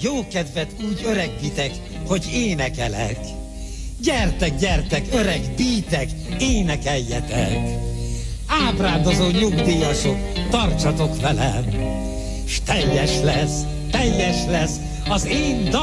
jó kedvet úgy öregbítek, hogy énekelek. Gyertek, gyertek, öreg bítek, énekeljetek. Ábrándozó nyugdíjasok, tartsatok velem, s teljes lesz az én dal.